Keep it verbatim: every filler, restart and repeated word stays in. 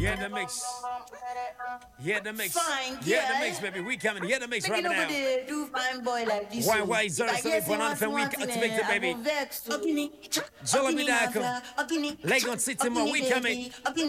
Yeah, the mix. Yeah, the mix. Fine, Yeah, the girl. mix, baby. We coming. Yeah, the mix right Making over now. there, do fine boy like this. Why, so why, if sir? I So get if one you on what fan you week want in activate there, it, I baby. go vex. Okini, Jolo Okini, Midako. Okini, Legon City, man. We coming. Okini,